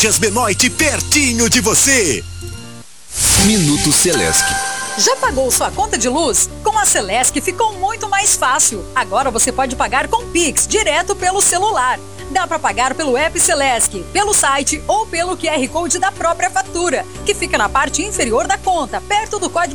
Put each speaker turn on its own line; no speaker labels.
Benoit pertinho de você.
Minuto Celesc.
Já pagou sua conta de luz? Com a Celesc ficou muito mais fácil. Agora você pode pagar com Pix, direto pelo celular. Dá para pagar pelo app Celesc, pelo site ou pelo QR Code da própria fatura, que fica na parte inferior da conta, perto do código